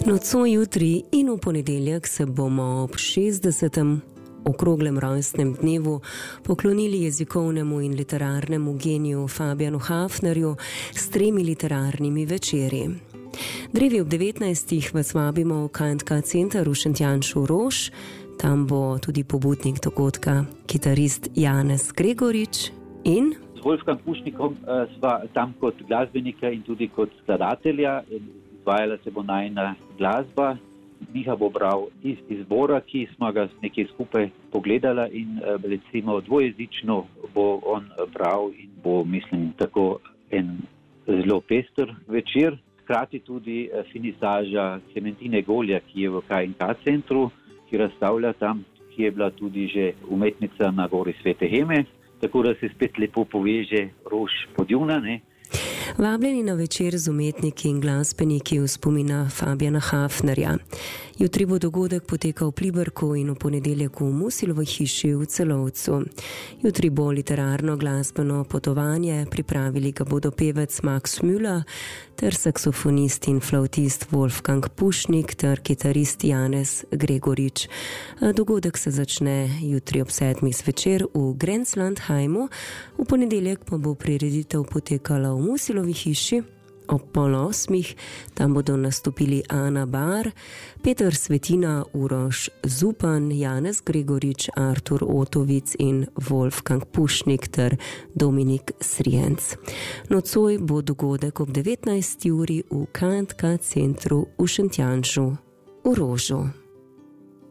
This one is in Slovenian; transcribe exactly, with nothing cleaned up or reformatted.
Nocoj jutri in v ponedeljek se bomo ob šestdesetem okroglem rojstnem dnevu poklonili jezikovnemu in literarnemu geniju Fabijanu Hafnerju s tremi literarnimi večeri. Drevi ob devetnajstih vas vabimo v K and K center v Šentjanšu Rož. Tam bo tudi pobudnik dogodka, kitarist Janez Gregorič in... Z Wolfgangom Pušnikom uh, sva tam kot glasbenika in tudi kot skladatelja. Izvajala se bo najina glasba. Miha bo bral iz izbora, ki smo ga nekaj skupaj pogledala in recimo dvojezično bo on bral in bo, mislim, tako en zelo pester večer. Hkrati tudi finisaža Klementine Golja, ki je v K and K centru, ki razstavlja tam, ki je bila tudi že umetnica na gori Svete Heme, tako da se spet lepo poveže Rož Podjuna, ne. Vabljeni na večer z umetniki in glasbeniki v spomina Fabijana Hafnerja. Jutri bo dogodek potekal v Pliberku in v ponedeljek v Musilovi hiši v Celovcu. Jutri bo literarno glasbeno potovanje, pripravili ga bodo pevec Max Müller ter saksofonist in flautist Wolfgang Pušnik ter kitarist Janez Gregorič. Dogodek se začne jutri ob sedmih zvečer v Grenzlandheimu, v ponedeljek pa bo prireditev potekala v Musilovi hiši. Ob pol osmih tam bodo nastopili Ana Bar, Peter Svetina, Uroš Zupan, Janez Gregorič, Artur Otovic in Wolfgang Pušnik ter Dominik Srijenc. Nocoj bo dogodek ob devetnajsti uri v K and K centru v Šentjanšu v Rožu.